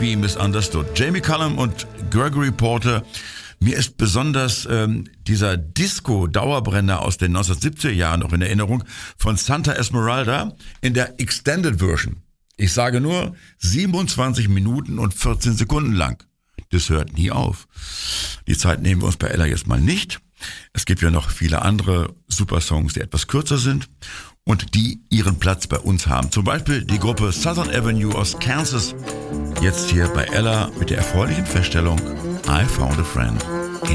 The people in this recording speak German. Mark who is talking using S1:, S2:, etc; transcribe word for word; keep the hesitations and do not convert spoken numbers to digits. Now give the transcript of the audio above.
S1: Be Misunderstood. Jamie Cullum und Gregory Porter. Mir ist besonders ähm, dieser Disco-Dauerbrenner aus den neunzehnhundertsiebziger Jahren noch in Erinnerung von Santa Esmeralda in der Extended Version. Ich sage nur siebenundzwanzig Minuten und vierzehn Sekunden lang. Das hört nie auf. Die Zeit nehmen wir uns bei Ella jetzt mal nicht. Es gibt ja noch viele andere Supersongs, die etwas kürzer sind und die ihren Platz bei uns haben. Zum Beispiel die Gruppe Southern Avenue aus Kansas. Jetzt hier bei Ella mit der erfreulichen Feststellung I Found a Friend.